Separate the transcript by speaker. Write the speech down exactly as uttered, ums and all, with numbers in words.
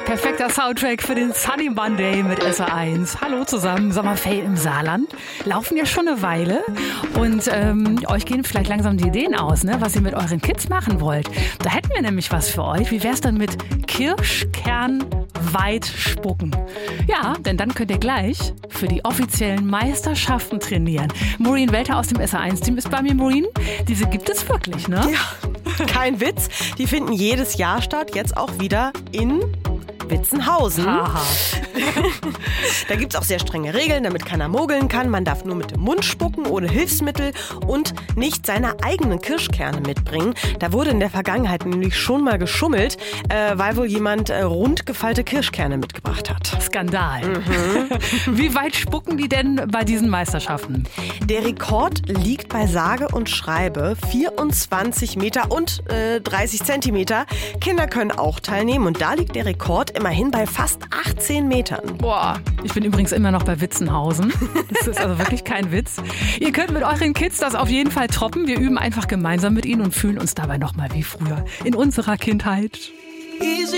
Speaker 1: Perfekter Soundtrack für den Sunny Monday mit S R eins. Hallo zusammen, Sommerferien im Saarland. Laufen ja schon eine Weile und ähm, euch gehen vielleicht langsam die Ideen aus, ne, was ihr mit euren Kids machen wollt. Da hätten wir nämlich was für euch. Wie wär's dann mit Kirschkernweitspucken? Ja, denn dann könnt ihr gleich für die offiziellen Meisterschaften trainieren. Maureen Welter aus dem S R eins Team ist bei mir. Maureen, diese gibt es wirklich, ne?
Speaker 2: Ja, kein Witz. Die finden jedes Jahr statt, jetzt auch wieder in Witzenhausen.
Speaker 1: Aha.
Speaker 2: Da gibt es auch sehr strenge Regeln, damit keiner mogeln kann. Man darf nur mit dem Mund spucken, ohne Hilfsmittel und nicht seine eigenen Kirschkerne mitbringen. Da wurde in der Vergangenheit nämlich schon mal geschummelt, äh, weil wohl jemand äh, rund gefeilte Kirschkerne mitgebracht hat.
Speaker 1: Skandal. Mhm. Wie weit spucken die denn bei diesen Meisterschaften?
Speaker 2: Der Rekord liegt bei sage und schreibe vierundzwanzig Meter und äh, dreißig Zentimeter. Kinder können auch teilnehmen und da liegt der Rekord immerhin bei fast achtzehn Metern.
Speaker 1: Boah, ich bin übrigens immer noch bei Witzenhausen. Das ist also wirklich kein Witz. Ihr könnt mit euren Kids das auf jeden Fall toppen. Wir üben einfach gemeinsam mit ihnen und fühlen uns dabei nochmal wie früher in unserer Kindheit.